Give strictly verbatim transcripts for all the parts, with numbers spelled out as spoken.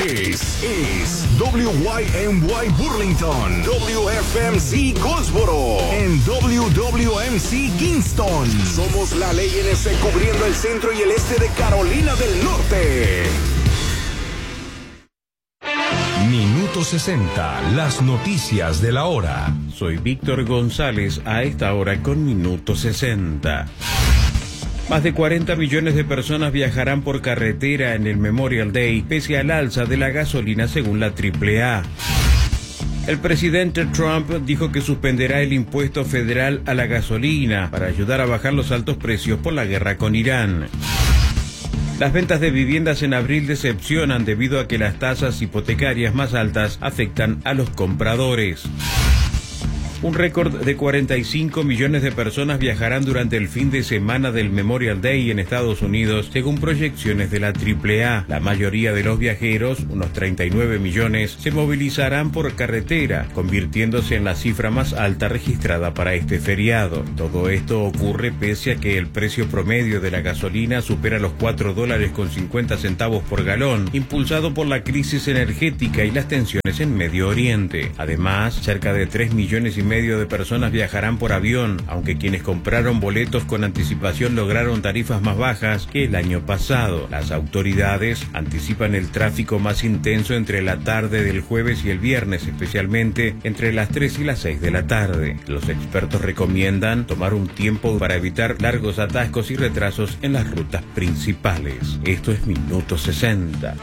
Es, es W Y M Y Burlington, W F M C Goldsboro, en W W M C Kingston. Somos la ley N C cubriendo el centro y el este de Carolina del Norte. Minuto sesenta, las noticias de la hora. Soy Víctor González, a esta hora con Minuto sesenta. Más de cuarenta millones de personas viajarán por carretera en el Memorial Day, pese al alza de la gasolina según la triple A. El presidente Trump dijo que suspenderá el impuesto federal a la gasolina para ayudar a bajar los altos precios por la guerra con Irán. Las ventas de viviendas en abril decepcionan debido a que las tasas hipotecarias más altas afectan a los compradores. Un récord de cuarenta y cinco millones de personas viajarán durante el fin de semana del Memorial Day en Estados Unidos, según proyecciones de la triple A. La mayoría de los viajeros, unos treinta y nueve millones, se movilizarán por carretera, convirtiéndose en la cifra más alta registrada para este feriado. Todo esto ocurre pese a que el precio promedio de la gasolina supera los cuatro dólares con cincuenta centavos por galón, impulsado por la crisis energética y las tensiones en Medio Oriente. Además, cerca de tres millones y medio de personas viajarán por avión, aunque quienes compraron boletos con anticipación lograron tarifas más bajas que el año pasado. Las autoridades anticipan el tráfico más intenso entre la tarde del jueves y el viernes, especialmente entre las tres y las seis de la tarde. Los expertos recomiendan tomar un tiempo para evitar largos atascos y retrasos en las rutas principales. Esto es Minuto sesenta.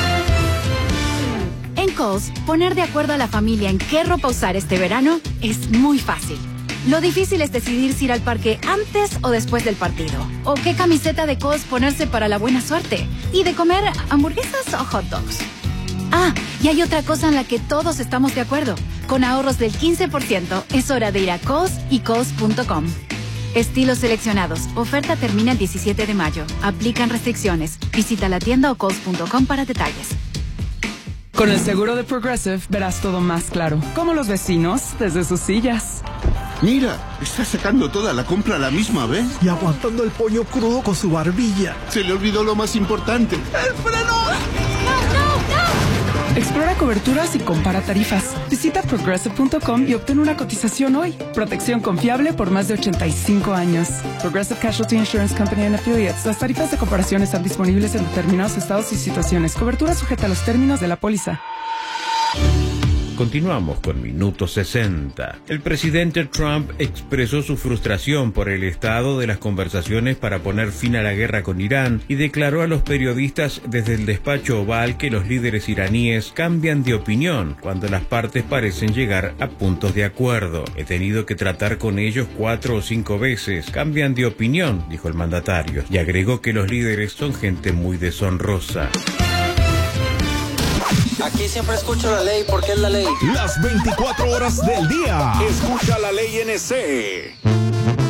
En Kohl's, poner de acuerdo a la familia en qué ropa usar este verano es muy fácil. Lo difícil es decidir si ir al parque antes o después del partido. O qué camiseta de Kohl's ponerse para la buena suerte. Y de comer hamburguesas o hot dogs. Ah, y hay otra cosa en la que todos estamos de acuerdo. Con ahorros del quince por ciento, es hora de ir a Kohl's y Kohl's punto com. Estilos seleccionados. Oferta termina el diecisiete de mayo. Aplican restricciones. Visita la tienda o Kohl's punto com para detalles. Con el seguro de Progressive verás todo más claro, como los vecinos desde sus sillas. Mira, está sacando toda la compra a la misma vez. Y aguantando el pollo crudo con su barbilla. Se le olvidó lo más importante. ¡El freno! ¡No, no, no! Explora coberturas y compara tarifas. Visita Progressive punto com y obtén una cotización hoy. Protección confiable por más de ochenta y cinco años. Progressive Casualty Insurance Company and Affiliates. Las tarifas de comparación están disponibles en determinados estados y situaciones. Cobertura sujeta a los términos de la póliza. Continuamos con Minuto sesenta. El presidente Trump expresó su frustración por el estado de las conversaciones para poner fin a la guerra con Irán y declaró a los periodistas desde el despacho oval que los líderes iraníes cambian de opinión cuando las partes parecen llegar a puntos de acuerdo. He tenido que tratar con ellos cuatro o cinco veces. Cambian de opinión, dijo el mandatario, y agregó que los líderes son gente muy deshonrosa. Aquí siempre escucho la ley porque es la ley. Las veinticuatro horas del día. Escucha la ley N C.